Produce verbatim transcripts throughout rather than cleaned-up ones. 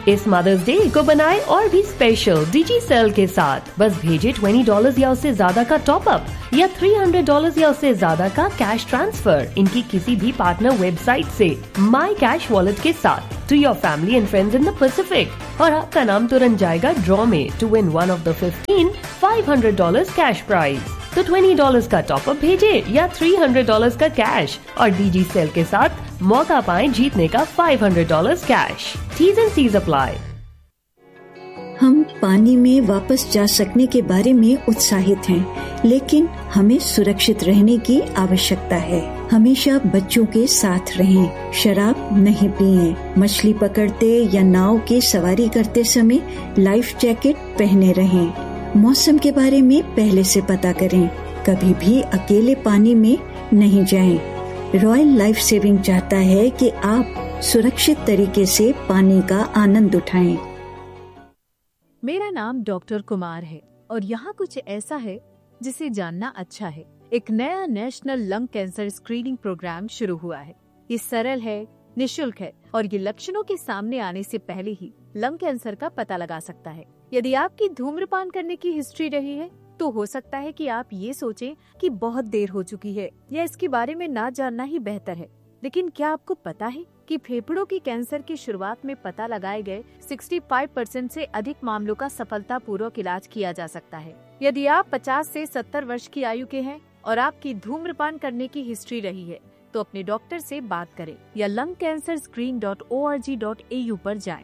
इस mother's day को बनाए और भी स्पेशल डिजी सेल के साथ। बस भेजे बीस डॉलर या उससे ज्यादा का टॉप अप या तीन सौ डॉलर या उससे ज्यादा का कैश ट्रांसफर इनकी किसी भी पार्टनर वेबसाइट से माई कैश वॉलेट के साथ to your family and friends in the Pacific और आपका नाम तुरंत जाएगा ड्रॉ में to win one of the fifteen five hundred dollar cash prize. तो बीस डॉलर का टॉप अप भेजे या तीन सौ डॉलर का कैश और डीजी सेल के साथ मौका पाएं जीतने का पाँच सौ dollar cash. T's and C's apply। हम पानी में वापस जा सकने के बारे में उत्साहित हैं, लेकिन हमें सुरक्षित रहने की आवश्यकता है। हमेशा बच्चों के साथ रहें, शराब नहीं पिएं, मछली पकड़ते या नाव की सवारी करते समय लाइफ जैकेट पहने रहें। मौसम के बारे में पहले से पता करें, कभी भी अकेले पानी में नहीं जाएं। रॉयल लाइफ सेविंग चाहता है कि आप सुरक्षित तरीके से पानी का आनंद उठाएं। मेरा नाम डॉक्टर कुमार है और यहाँ कुछ ऐसा है जिसे जानना अच्छा है। एक नया national lung cancer screening programme शुरू हुआ है। ये सरल है, निशुल्क है और ये लक्षणों के सामने आने से पहले ही लंग कैंसर का पता लगा सकता है। यदि आपकी धूम्रपान करने की हिस्ट्री रही है तो हो सकता है कि आप ये सोचें कि बहुत देर हो चुकी है या इसके बारे में ना जानना ही बेहतर है। लेकिन क्या आपको पता है कि फेफड़ों की कैंसर की शुरुआत में पता लगाए गए पैंसठ परसेंट से अधिक मामलों का सफलतापूर्वक इलाज किया जा सकता है। यदि आप पचास से सत्तर वर्ष की आयु के हैं और आपकी धूम्रपान करने की हिस्ट्री रही है तो अपने डॉक्टर से बात करें या lung cancer screen dot O R G dot A you पर जाएं।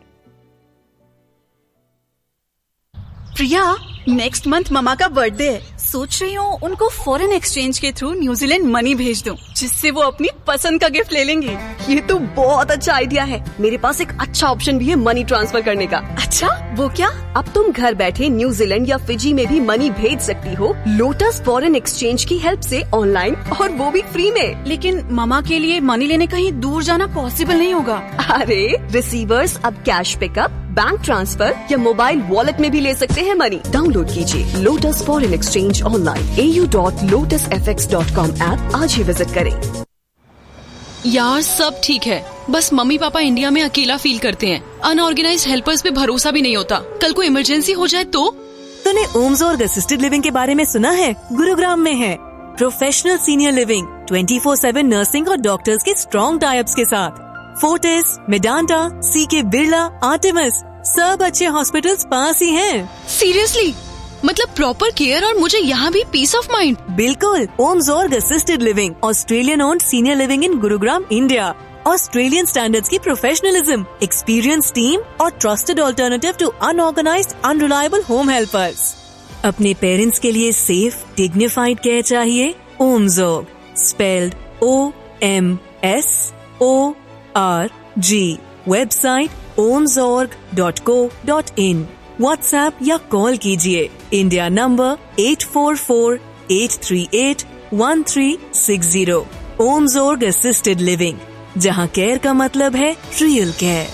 प्रिया, नेक्स्ट मंथ ममा का बर्थडे है। सोच रही हूँ उनको फॉरेन एक्सचेंज के थ्रू न्यूजीलैंड मनी भेज दूँ, जिससे वो अपनी पसंद का गिफ्ट ले लेंगे। ये तो बहुत अच्छा आइडिया है। मेरे पास एक अच्छा ऑप्शन भी है मनी ट्रांसफर करने का। अच्छा, वो क्या? अब तुम घर बैठे न्यूजीलैंड या फिजी में भी मनी भेज सकती हो लोटस फॉरेन एक्सचेंज की हेल्प से ऑनलाइन, और वो भी फ्री में। लेकिन ममा के लिए मनी लेने कहीं दूर जाना पॉसिबल नहीं होगा। अरे रिसीवर्स अब कैश पिकअप, बैंक ट्रांसफर या मोबाइल वॉलेट में भी ले सकते हैं मनी। डाउनलोड कीजिए लोटस फॉरेन एक्सचेंज ऑनलाइन ए U dot lotus F x dot com app आज ही विजिट करें। यार सब ठीक है, बस मम्मी पापा इंडिया में अकेला फील करते हैं। अनऑर्गेनाइज्ड हेल्पर्स पे भरोसा भी नहीं होता। कल को इमरजेंसी हो जाए तो? तूने ओम्सोर्ग असिस्टेड लिविंग के बारे में सुना है? गुरुग्राम में है professional senior living, twenty four seven nursing और डॉक्टर्स के स्ट्रॉन्ग टाइप्स के साथ। फोर्टिस, मेडांटा, सी के बिरला, आर्टेमिस, सब अच्छे हॉस्पिटल्स पास ही हैं। सीरियसली? मतलब प्रॉपर केयर और मुझे यहाँ भी पीस ऑफ माइंड। बिल्कुल। ओम्सोर्ग assisted living, Australian owned senior living in Gurugram, India. Australian standards की प्रोफेशनलिज्म, एक्सपीरियंस टीम और trusted alternative to unorganised unreliable home helpers. अपने पेरेंट्स के लिए सेफ डिग्निफाइड केयर चाहिए? ओम्सोर्ग, spelled O M S O R G. Website ओम्सोर्ग dot co dot in. WhatsApp या call कीजिए India number eight four four eight three eight one three six zero. ओम्सोर्ग assisted living, जहां care का मतलब है real care.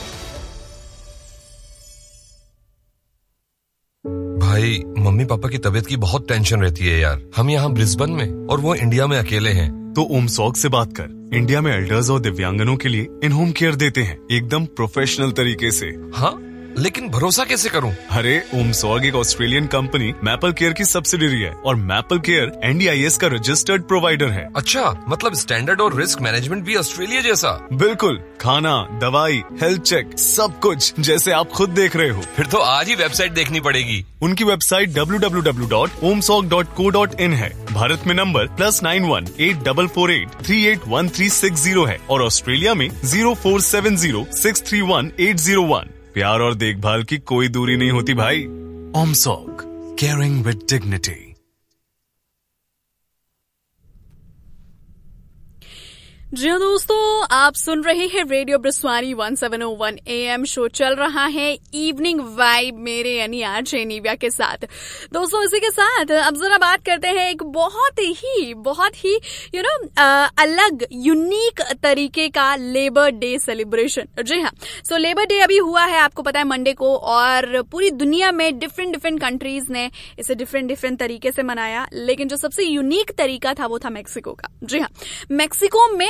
भाई, mummy papa की तबीयत की बहुत टेंशन रहती है यार। हम यहाँ ब्रिस्बेन में और वो इंडिया में अकेले हैं। तो ओम्सोर्ग से बात कर। इंडिया में एल्डर्स और दिव्यांगनों के लिए इन होम केयर देते हैं, एकदम प्रोफेशनल तरीके से। हाँ, लेकिन भरोसा कैसे करूं? अरे ओम्सोर्ग एक ऑस्ट्रेलियन कंपनी मैपल केयर की सब्सिडियरी है और maple care N D I S का रजिस्टर्ड प्रोवाइडर है। अच्छा, मतलब स्टैंडर्ड और रिस्क मैनेजमेंट भी ऑस्ट्रेलिया जैसा? बिल्कुल, खाना, दवाई, हेल्थ चेक, सब कुछ जैसे आप खुद देख रहे हो। फिर तो आज ही वेबसाइट देखनी पड़ेगी। उनकी website W W W dot ओम्सोर्ग dot co dot in है। भारत में number plus nine one eight double four eight three eight one three six zero है और ऑस्ट्रेलिया में zero four seven zero six three one eight zero one. प्यार और देखभाल की कोई दूरी नहीं होती भाई। ओम्सोर्ग, केयरिंग विद डिग्निटी। जी दोस्तों, आप सुन रहे हैं radio ब्रिस्वानी one seven O one A M. Show चल रहा है इवनिंग वाइब मेरे यानी आरजे निव्या के साथ। दोस्तों, इसी के साथ अब जरा बात करते हैं एक बहुत ही बहुत ही यू नो अलग यूनिक तरीके का लेबर डे सेलिब्रेशन। जी हाँ, सो लेबर डे अभी हुआ है, आपको पता है, मंडे को, और पूरी दुनिया में डिफरेंट डिफरेंट कंट्रीज ने इसे डिफरेंट डिफरेंट तरीके से मनाया। लेकिन जो सबसे यूनिक तरीका था वो था मेक्सिको का। जी हाँ, मेक्सिको में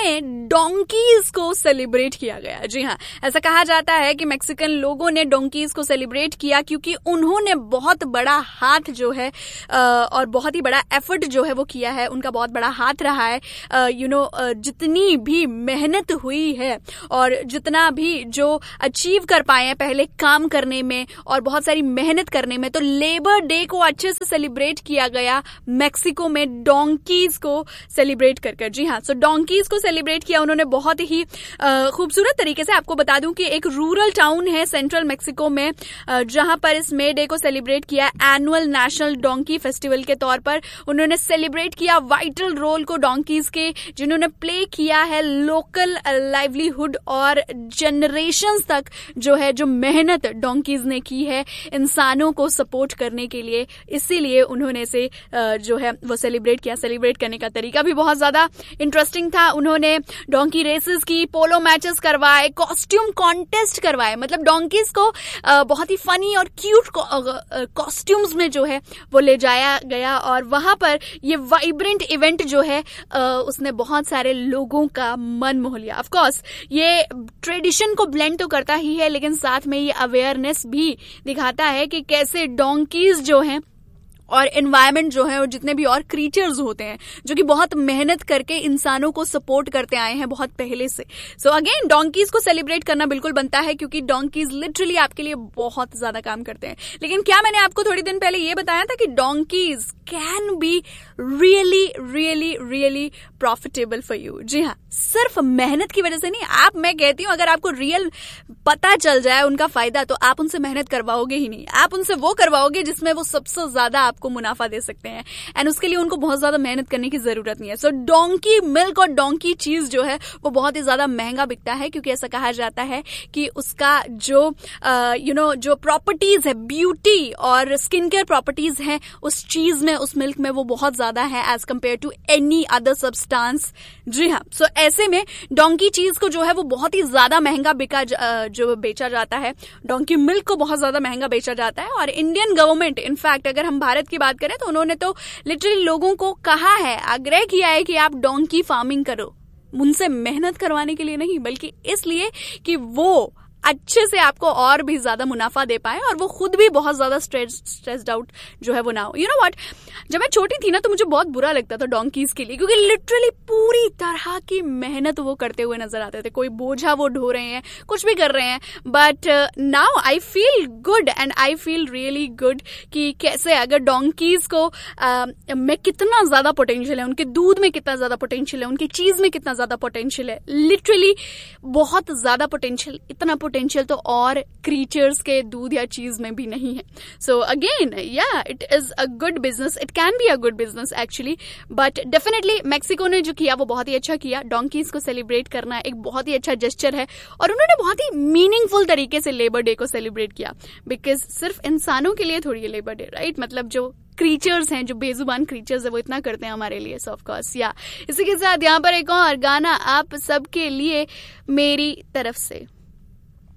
में डोंकीज को सेलिब्रेट किया गया। जी हाँ, ऐसा कहा जाता है कि मैक्सिकन लोगों ने डोंकीज को सेलिब्रेट किया क्योंकि उन्होंने बहुत बड़ा हाथ जो है और बहुत ही बड़ा एफर्ट जो है वो किया है, उनका बहुत बड़ा हाथ रहा है। यू नो जितनी भी मेहनत हुई है और जितना भी जो अचीव कर पाए हैं पहले काम करने में और बहुत सारी मेहनत करने में, तो लेबर डे को अच्छे से सेलिब्रेट किया गया मैक्सिको में डोंकीज को सेलिब्रेट कर कर। जी हाँ, सो डोंकीज को सेलिब्रेट किया उन्होंने बहुत ही खूबसूरत तरीके से। आपको बता दूं कि एक रूरल टाउन है सेंट्रल मैक्सिको में जहां पर इस मे डे को सेलिब्रेट किया एनुअल नेशनल डोंकी फेस्टिवल के तौर पर। उन्होंने सेलिब्रेट किया वाइटल रोल को डोंकीज के, जिन्होंने प्ले किया है लोकल लाइवलीहुड और जनरेशंस तक जो है जो मेहनत डोंकीज ने की है इंसानों को सपोर्ट करने के लिए, इसीलिए उन्होंने से जो है वो सेलिब्रेट किया। सेलिब्रेट करने का तरीका भी बहुत ज्यादा इंटरेस्टिंग था। उन्होंने डोंकी रेसेस की, पोलो मैचेस करवाए, कॉस्ट्यूम कॉन्टेस्ट करवाए। मतलब डोंकीज को बहुत ही फनी और क्यूट कॉस्ट्यूम्स में जो है वो ले जाया गया और वहां पर ये वाइब्रेंट इवेंट जो है उसने बहुत सारे लोगों का मन मोह लिया। ऑफ कोर्स ये ट्रेडिशन को ब्लेंड तो करता ही है, लेकिन साथ में ये अवेयरनेस भी दिखाता है कि कैसे डोंकीज जो हैं और एनवायरमेंट जो है और जितने भी और क्रीचर्स होते हैं जो कि बहुत मेहनत करके इंसानों को सपोर्ट करते आए हैं बहुत पहले से। सो अगेन डोंकीज को सेलिब्रेट करना बिल्कुल बनता है क्योंकि डोंकीज लिटरली आपके लिए बहुत ज्यादा काम करते हैं। लेकिन क्या मैंने आपको थोड़ी दिन पहले ये बताया था कि donkey's can be really really really profitable for you. जी हाँ, सिर्फ मेहनत की वजह से नहीं। आप, मैं कहती हूँ अगर आपको रियल पता चल जाए उनका फायदा तो आप उनसे मेहनत करवाओगे ही नहीं, आप उनसे वो करवाओगे जिसमें वो सबसे ज्यादा आपको मुनाफा दे सकते हैं, एंड उसके लिए उनको बहुत ज्यादा मेहनत करने की जरूरत नहीं है। सो डोंकी मिल्क और डोंकी चीज जो है वो बहुत ही ज्यादा महंगा बिकता है क्योंकि ऐसा कहा जाता है कि उसका जो यू नो जो प्रॉपर्टीज है, ब्यूटी और स्किन केयर प्रॉपर्टीज हैं उस चीज में, उस मिल्क में वो बहुत ज्यादा है as compare to any other substance. जी हाँ, सो so, ऐसे में डोंकी चीज को जो है वो बहुत ही ज्यादा महंगा बिका जो बेचा जाता है। डोंकी मिल्क को बहुत ज्यादा महंगा बेचा जाता है और इंडियन गवर्नमेंट, इनफैक्ट अगर हम भारत की बात करें तो उन्होंने तो लिटरली लोगों को कहा है, आग्रह किया है कि आप डोंकी फार्मिंग करो, उनसे मेहनत करवाने के लिए नहीं बल्कि इसलिए कि वो अच्छे से आपको और भी ज्यादा मुनाफा दे पाए और वो खुद भी बहुत ज्यादा स्ट्रेस स्ट्रेस्ड आउट जो है वो ना हो। यू नो व्हाट, जब मैं छोटी थी ना तो मुझे बहुत बुरा लगता था डोंकीज के लिए क्योंकि लिटरली पूरी तरह की मेहनत वो करते हुए नजर आते थे। कोई बोझा वो ढो रहे हैं, कुछ भी कर रहे हैं, but now I feel good and I feel really good कि कैसे अगर डोंकीज को uh, में कितना ज्यादा पोटेंशियल है, उनके दूध में कितना ज्यादा पोटेंशियल है, उनकी चीज में कितना ज्यादा पोटेंशियल है, लिटरली बहुत ज्यादा पोटेंशियल, इतना पोटेंशियल तो और क्रीचर्स के दूध या चीज में भी नहीं है। सो अगेन या it is a good business, it can be a good business actually, but definitely Mexico ने जो किया वो बहुत ही अच्छा किया। डोंकीज को सेलिब्रेट करना एक बहुत ही अच्छा जेस्चर है और उन्होंने बहुत ही मीनिंगफुल तरीके से लेबर डे को सेलिब्रेट किया बिकॉज सिर्फ इंसानों के लिए थोड़ी है लेबर डे, राइट? मतलब जो क्रीचर्स हैं, जो बेजुबान क्रीचर्स है वो इतना करते हैं हमारे लिए। सो ऑफ कोर्स या इसी के साथ यहाँ पर एक और गाना आप सबके लिए मेरी तरफ से।